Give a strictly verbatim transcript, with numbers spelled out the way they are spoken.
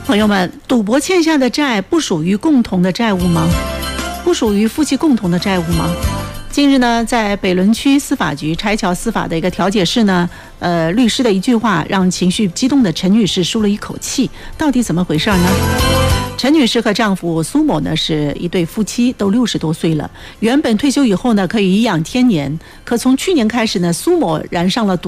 朋友们，赌博欠下的债不属于共同的债务吗？不属于夫妻共同的债务吗？近日呢，在北仑区司法局拆桥司法的一个调解室呢，呃，律师的一句话让情绪激动的陈女士舒了一口气。到底怎么回事呢？陈女士和丈夫苏某呢是一对夫妻，都六十多岁了。原本退休以后呢可以颐养天年，可从去年开始呢，苏某染上了赌